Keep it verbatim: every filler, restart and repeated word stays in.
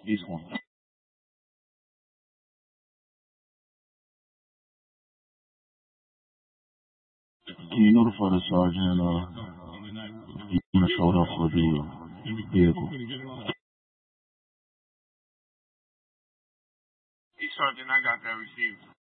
East one. Can you notify the sergeant, uh, if you want to show up for the uh, vehicle? Hey, Sergeant, I got that received.